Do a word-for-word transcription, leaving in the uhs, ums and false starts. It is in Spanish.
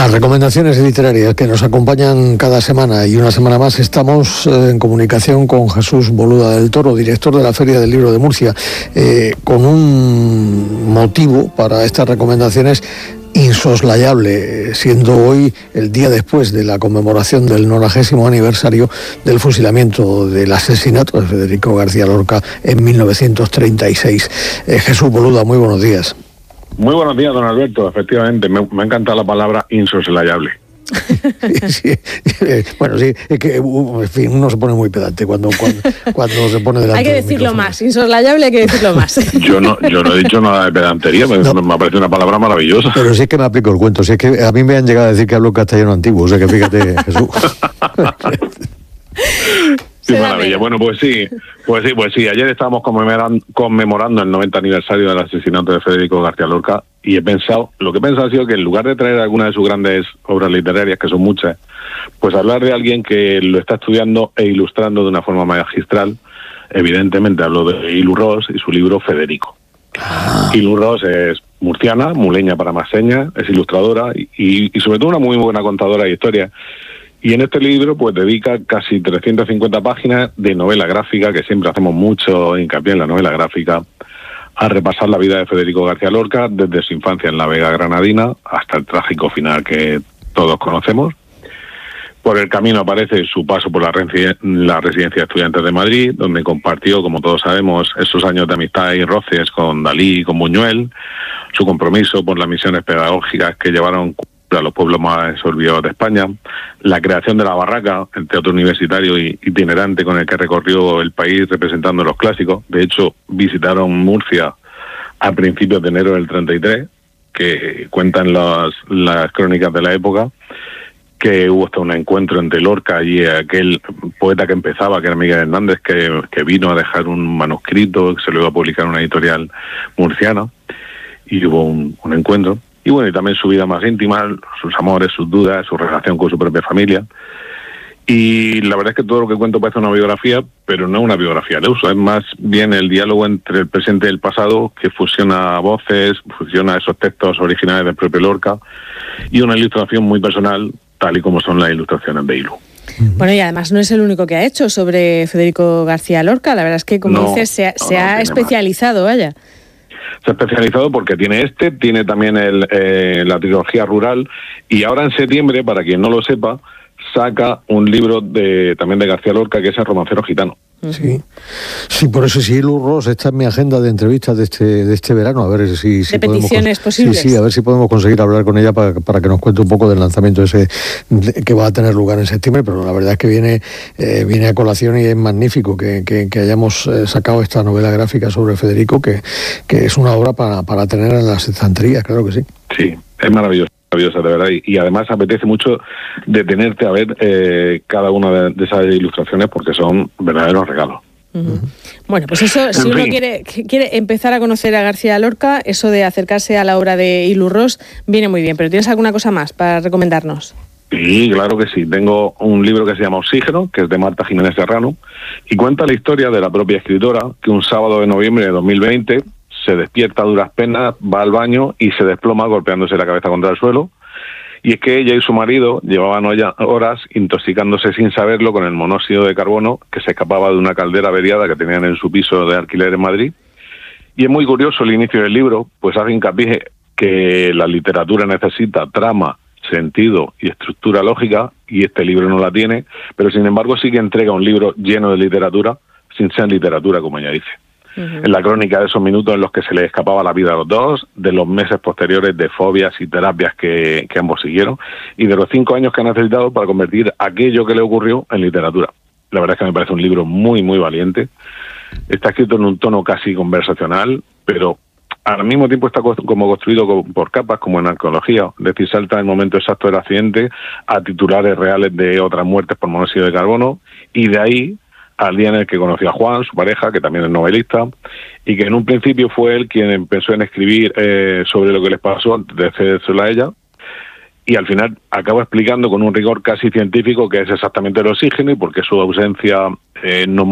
Las recomendaciones literarias que nos acompañan cada semana, y una semana más estamos eh, en comunicación con Jesús Boluda del Toro, director de la Feria del Libro de Murcia, eh, con un motivo para estas recomendaciones insoslayable, siendo hoy el día después de la conmemoración del nonagésimo aniversario del fusilamiento, del asesinato de Federico García Lorca en mil novecientos treinta y seis. Eh, Jesús Boluda, muy buenos días. Muy buenos días, don Alberto. Efectivamente, me, me ha encantado la palabra insoslayable. Sí, bueno, sí, es que en fin, uno se pone muy pedante cuando, cuando, cuando se pone delante. Hay que decirlo más, insoslayable hay que decirlo más. Yo no, yo no he dicho nada de pedantería, me, no. me parece una palabra maravillosa. Pero sí es que me aplico el cuento, si es que a mí me han llegado a decir que hablo castellano antiguo, o sea que fíjate, Jesús. Sí, maravilla. Bueno, pues sí, pues sí, pues sí. Ayer estábamos conmemorando, conmemorando el noventa aniversario del asesinato de Federico García Lorca y he pensado, lo que he pensado ha sido que en lugar de traer alguna de sus grandes obras literarias, que son muchas, pues hablar de alguien que lo está estudiando e ilustrando de una forma magistral. Evidentemente hablo de Ilu Ros y su libro Federico. Ah. Ilu Ros es murciana, muleña para más señas, es ilustradora y, y, y sobre todo una muy buena contadora de historias. Y en este libro pues dedica casi trescientas cincuenta páginas de novela gráfica, que siempre hacemos mucho hincapié en la novela gráfica, a repasar la vida de Federico García Lorca desde su infancia en la Vega Granadina hasta el trágico final que todos conocemos. Por el camino aparece su paso por la, la Residencia de Estudiantes de Madrid, donde compartió, como todos sabemos, esos años de amistad y roces con Dalí y con Buñuel, su compromiso por las misiones pedagógicas que llevaron a los pueblos más olvidados de España, la creación de La Barraca, el teatro universitario y itinerante con el que recorrió el país representando los clásicos. De hecho, visitaron Murcia a principios de enero del treinta y tres, que cuentan las, las crónicas de la época, que hubo hasta un encuentro entre Lorca y aquel poeta que empezaba, que era Miguel Hernández, que, que vino a dejar un manuscrito, que se lo iba a publicar en una editorial murciana, y hubo un, un encuentro. Y bueno, y también su vida más íntima, sus amores, sus dudas, su relación con su propia familia. Y la verdad es que todo lo que cuento parece una biografía, pero no una biografía de uso. Es más bien el diálogo entre el presente y el pasado, que fusiona voces, fusiona esos textos originales del propio Lorca, y una ilustración muy personal, tal y como son las ilustraciones de Ilu. Bueno, y además no es el único que ha hecho sobre Federico García Lorca. La verdad es que, como no, dices, se ha, no, se no, ha especializado, más. vaya. Se ha especializado porque tiene este, tiene también el, eh, la trilogía rural, y ahora en septiembre, para quien no lo sepa, saca un libro de también de García Lorca, que es El romancero gitano. Sí, sí, por eso sí, Ilu Ros está en mi agenda de entrevistas de este de este verano, a ver si, si de podemos peticiones cons- posibles. Sí, sí, a ver si podemos conseguir hablar con ella para, para que nos cuente un poco del lanzamiento ese de, que va a tener lugar en septiembre, pero la verdad es que viene eh, viene a colación y es magnífico que, que, que hayamos eh, sacado esta novela gráfica sobre Federico, que, que es una obra para, para tener en las estanterías, claro que sí. Sí, es maravilloso. maravillosa, de verdad, y, y además apetece mucho detenerte a ver eh, cada una de, de esas ilustraciones, porque son verdaderos regalos. Uh-huh. Bueno, pues eso, en si fin. uno quiere, quiere empezar a conocer a García Lorca, eso de acercarse a la obra de Ilu Ros viene muy bien, pero ¿tienes alguna cosa más para recomendarnos? Sí, claro que sí. Tengo un libro que se llama Oxígeno, que es de Marta Jiménez Serrano, y cuenta la historia de la propia escritora, que un sábado de noviembre de dos mil veinte se despierta a duras penas, va al baño y se desploma golpeándose la cabeza contra el suelo. Y es que ella y su marido llevaban horas intoxicándose sin saberlo con el monóxido de carbono que se escapaba de una caldera averiada que tenían en su piso de alquiler en Madrid. Y es muy curioso el inicio del libro, pues hace hincapié que la literatura necesita trama, sentido y estructura lógica, y este libro no la tiene, pero sin embargo sí que entrega un libro lleno de literatura, sin ser literatura, como ella dice. Uh-huh. En la crónica de esos minutos en los que se les escapaba la vida a los dos, de los meses posteriores de fobias y terapias que, que ambos siguieron, y de los cinco años que han necesitado para convertir aquello que le ocurrió en literatura. La verdad es que me parece un libro muy, muy valiente. Está escrito en un tono casi conversacional, pero al mismo tiempo está como construido por capas, como en arqueología. Es decir, salta el momento exacto del accidente a titulares reales de otras muertes por monóxido de carbono, y de ahí al día en el que conoció a Juan, su pareja, que también es novelista, y que en un principio fue él quien pensó en escribir eh, sobre lo que les pasó antes de cedérselo a ella, y al final acaba explicando con un rigor casi científico que es exactamente el oxígeno y por qué su ausencia eh, no